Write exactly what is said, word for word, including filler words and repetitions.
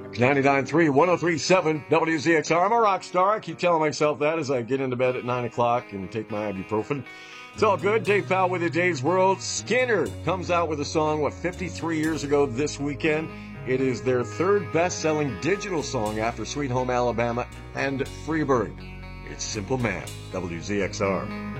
ninety-nine point three, one oh three point seven W Z X R. I'm a rock star. I keep telling myself that as I get into bed at nine o'clock and take my ibuprofen. It's all good. Dave Powell with you, Dave's World. Skinner comes out with a song, what, fifty-three years ago this weekend. It is their third best-selling digital song after Sweet Home Alabama and Freebird. It's Simple Man, W Z X R.